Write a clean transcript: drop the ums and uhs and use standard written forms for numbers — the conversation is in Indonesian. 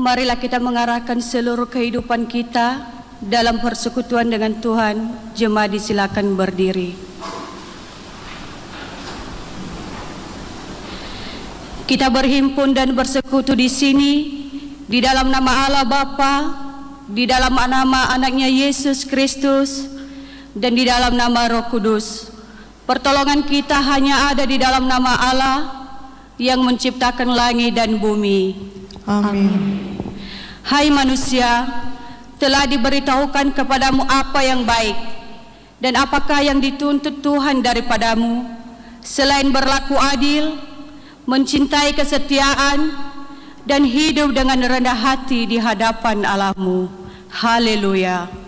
Marilah kita mengarahkan seluruh kehidupan kita dalam persekutuan dengan Tuhan. Jemaat disilakan berdiri. Kita berhimpun dan bersekutu di sini di dalam nama Allah Bapa, di dalam nama anaknya Yesus Kristus, dan di dalam nama Roh Kudus. Pertolongan kita hanya ada di dalam nama Allah yang menciptakan langit dan bumi. Amin. Hai manusia, telah diberitahukan kepadamu apa yang baik dan apakah yang dituntut Tuhan daripadamu, selain berlaku adil, mencintai kesetiaan, dan hidup dengan rendah hati di hadapan Allahmu. Haleluya.